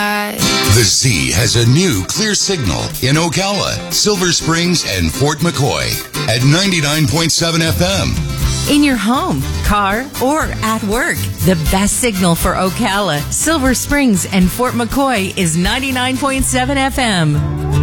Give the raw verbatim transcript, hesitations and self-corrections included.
night. The Z has a new clear signal in Ocala, Silver Springs, and Fort McCoy at ninety-nine point seven F M. In your home, car, or at work, the best signal for Ocala, Silver Springs, and Fort McCoy is ninety-nine point seven F M.